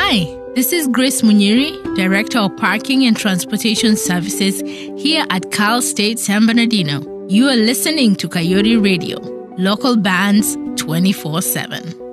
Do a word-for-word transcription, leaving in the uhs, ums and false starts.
Hi, this is Grace Munyiri, Director of Parking and Transportation Services here at Cal State San Bernardino. You are listening to Coyote Radio, local bands twenty-four seven.